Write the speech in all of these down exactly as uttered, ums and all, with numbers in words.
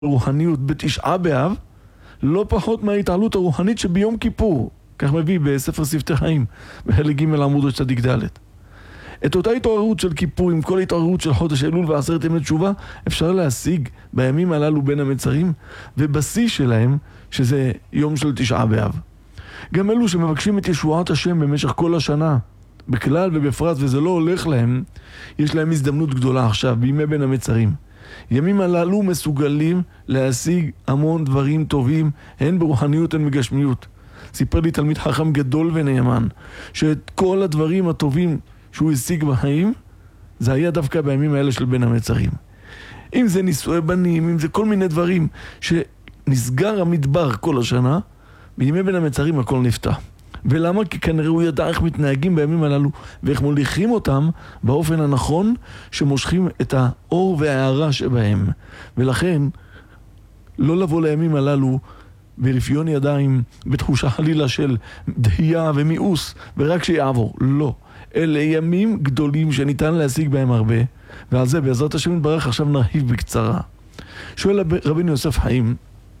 רוחניות בתשעה באב, לא פחות מההתעלות הרוחנית שביום כיפור, כך מביא בספר שפתי חיים, בחלק ג' עמוד צדיק ד'. את אותה התעוררות של כיפור עם כל התעוררות של חודש אלול ועשרת ימי תשובה, אפשר להשיג בימים הללו בין המצרים, ובשיא שלהם, שזה יום של תשעה באב. גם אלו שמבקשים את ישועת השם במשך כל השנה, בכלל ובפרט, וזה לא הולך להם, יש להם הזדמנות גדולה עכשיו, בימי בין המצרים. ימים הללו מסוגלים להשיג המון דברים טובים, הן ברוחניות הן בגשמיות. סיפר לי תלמיד חכם גדול ונאמן, שאת כל הדברים הטובים שהוא השיג בחיים, זה היה דווקא בימים האלה של בין המצרים. אם זה נישואי בנים, אם זה כל מיני דברים שנסגר המדבר כל השנה, בימי בין המצרים הכל נפתח. ולמה? כי כנראה הוא ידע איך מתנהגים בימים הללו ואיך מוליכים אותם באופן הנכון שמושכים את האור וההערה שבהם. ולכן לא לבוא לימים הללו ברפיון ידיים, בתחושה חלילה של דהייה ומיאוס ורק שיעבור. לא. אלה ימים גדולים שניתן להשיג בהם הרבה, ועל זה בעזרת השם נתברך עכשיו נרחיב בקצרה. שואל רבינו יוסף חיים,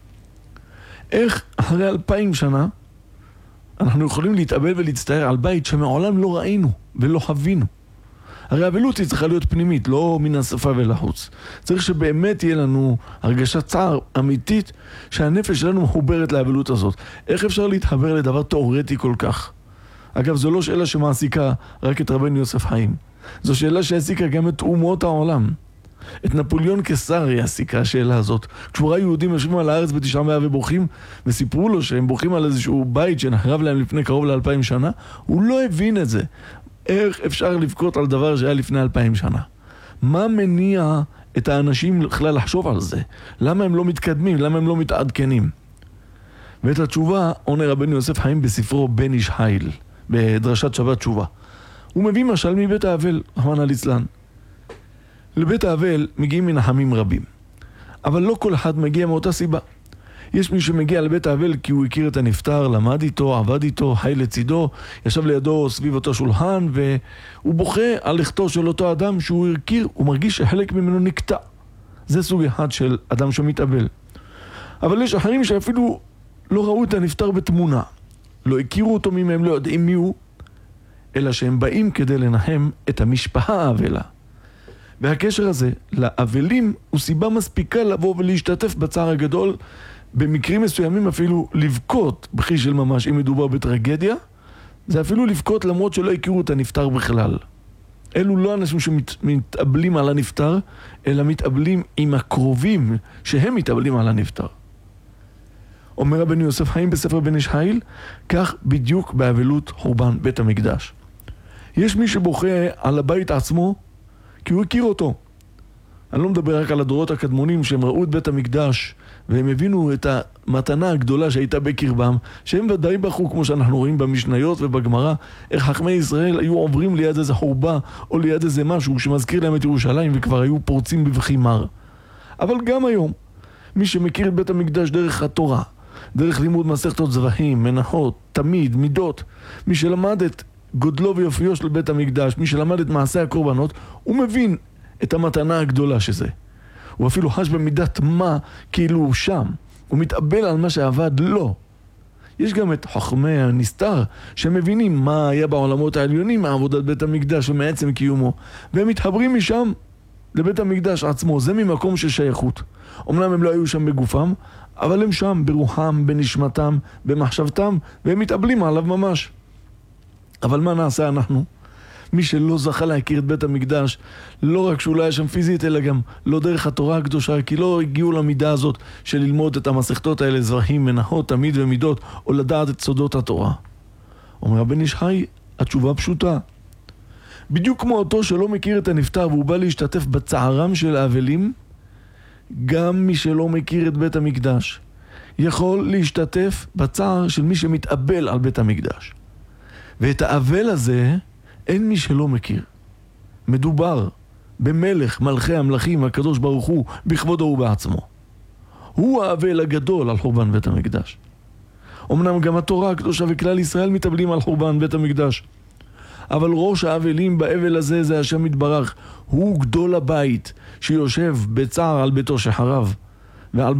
איך אחרי אלפיים שנה אנחנו יכולים להתאבל ולהצטער על בית שמעולם לא ראינו ולא חווינו? הרי האבלות היא צריכה להיות פנימית, לא מן השפה ולחוץ. צריך שבאמת יהיה לנו הרגשת צער אמיתית שהנפש שלנו מחוברת לאבלות הזאת. איך אפשר להתחבר לדבר תיאורטי כל כך? אגב, זו לא שאלה שמעסיקה רק את רבנו יוסף חיים. זו שאלה שהעסיקה גם את אומות העולם. את נפוליאון קיסר היא העסיקה השאלה הזאת. כשהוא ראה יהודים יושבים על הארץ בתשעה באב ובוכים, וסיפרו לו שהם בוכים על איזשהו בית שנחרב להם לפני קרוב לאלפיים שנה, הוא לא הבין את זה. איך אפשר לבכות על דבר שהיה לפני אלפיים שנה? מה מניע את האנשים בכלל לחשוב על זה? למה הם לא מתקדמים? למה הם לא מתעדכנים? ואת התשובה עונה רבנו יוסף חיים בספרו בן איש חיל, בדרשת שבת תשובה. הוא מביא משל מבית האבל, רחמנא ליצלן. לבית האבל מגיעים מנחמים רבים, אבל לא כל אחד מגיע מאותה סיבה. יש מי שמגיע לבית האבל כי הוא הכיר את הנפטר, למד איתו, עבד איתו, חי לצידו, ישב לידו סביב אותו שולחן, והוא בוכה על לכתו של אותו אדם שהוא הכיר, הוא מרגיש שחלק ממנו נקטע. זה סוג אחד של אדם שמתאבל. אבל יש אחרים שאפילו לא ראו את הנפטר בתמונה, לא הכירו אותו ממהם, לא יודעים מי הוא, אלא שהם באים כדי לנחם את המשפחה האבלה. והקשר הזה לאבלים הוא סיבה מספיקה לבוא ולהשתתף בצער הגדול, במקרים מסוימים אפילו לבכות בכי של ממש. אם מדובר בטרגדיה, זה אפילו לבכות למרות שלא הכירו את הנפטר בכלל. אלו לא אנשים שמתאבלים על הנפטר, אלא מתאבלים עם הקרובים שהם מתאבלים על הנפטר. אומר רבנו יוסף חיים בספר בן איש חיל, כך בדיוק באבלות חורבן בית המקדש. יש מי שבוכה על הבית עצמו כי הוא הכיר אותו. אני לא מדבר רק על הדורות הקדמונים שהם ראו את בית המקדש והם הבינו את המתנה הגדולה שהייתה בקרבם, שהם ודאי בכו כמו שאנחנו רואים במשניות ובגמרא, איך חכמי ישראל היו עוברים ליד איזה חורבה או ליד איזה משהו שמזכיר להם את ירושלים וכבר היו פורצים בבכי מר. אבל גם היום, מי שמכיר את בית המקדש דרך התורה, דרך לימוד מסכתות זבחים, מנחות, תמיד, מידות, מי שלמד את גודלו ויופיו של בית המקדש, מי שלמד את מעשה הקורבנות, הוא מבין את המתנה הגדולה שזה. הוא אפילו חש במידת מה כאילו הוא שם. הוא מתאבל על מה שעבד לו. יש גם את חכמי הנסתר שמבינים מה היה בעולמות העליונים מעבודת בית המקדש ומעצם קיומו, והם מתחברים משם לבית המקדש עצמו. זה ממקום של שייכות. אומנם הם לא היו שם בגופם, אבל הם שם ברוחם, בנשמתם, במחשבתם, והם מתאבלים עליו ממש. אבל מה נעשה אנחנו? מי שלא זכה להכיר את בית המקדש, לא רק שהוא לא היה שם פיזית, אלא גם לא דרך התורה הקדושה, כי לא הגיעו למידה הזאת של ללמוד את המסכתות האלה, זבחים, מנחות, תמיד ומידות, או לדעת את סודות התורה. אומר הבן איש חי, התשובה פשוטה. בדיוק כמו אותו שלא מכיר את הנפטר והוא בא להשתתף בצערם של האבלים, גם מי שלא מכיר את בית המקדש יכול להשתתף בצער של מי שמתאבל על בית המקדש. ואת האבל הזה אין מי שלא מכיר. מדובר במלך מלכי המלכים, הקדוש ברוך הוא, בכבודו ובעצמו. הוא האבל הגדול על חורבן בית המקדש. אמנם גם התורה הקדושה וכלל ישראל מתאבלים על חורבן בית המקדש, אבל ראש האבלים באבל הזה זה השם יתברך. הוא גדול הבית שיושב בצער על ביתו שחרב, ועל